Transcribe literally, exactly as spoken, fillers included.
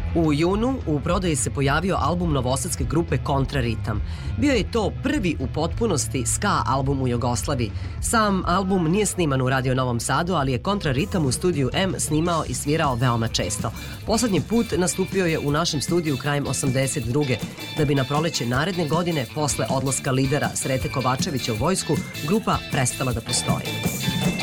U junu u prodaji se pojavio album novosadske grupe Kontraritam. Bio je to prvi u potpunosti ska album u Jugoslaviji. Sam album nije sniman u Radio Novom Sadu, ali je Kontraritam u studiju M snimao i svirao veoma često. Poslednji put nastupio je u našem studiju krajem osamdeset druge. Da bi na proleće naredne godine, posle odlaska lidera Srete Kovačevića u vojsku, grupa prestala da postoji.